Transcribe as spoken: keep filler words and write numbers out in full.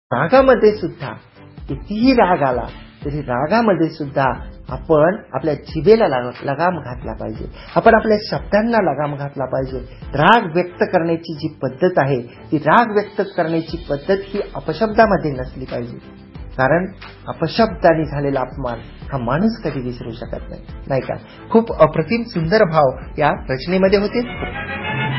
रागामध्ये सुद्धा कितीही राग आला तरी रागामध्ये सुद्धा आपण आपल्या जिभेला लगाम घातला पाहिजे, आपण आपल्या शब्दांना लगाम घातला पाहिजे. राग व्यक्त करण्याची जी पद्धत आहे ती राग व्यक्त करण्याची पद्धत ही अपशब्दामध्ये नसली पाहिजे. कारण अपशब्दाने झालेला अपमान हा माणूस कधी विसरू शकत नाही, नाही का? खूप अप्रतिम सुंदर भाव या रचनेमध्ये होते.